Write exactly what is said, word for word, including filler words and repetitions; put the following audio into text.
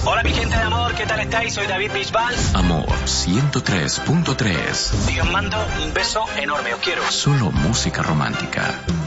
Hola mi gente de amor, ¿qué tal estáis? Soy David Bisbal. Amor ciento tres punto tres. Y os mando un beso enorme, os quiero. Solo música romántica.